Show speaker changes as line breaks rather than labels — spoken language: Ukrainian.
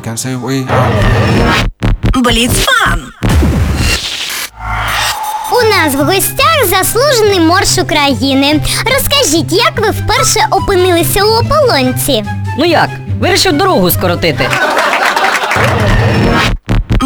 can say we are.
Бліцфан!
У нас в гостях заслужений морж України. Розкажіть, як ви вперше опинилися у ополонці?
Ну як? Вирішив дорогу скоротити.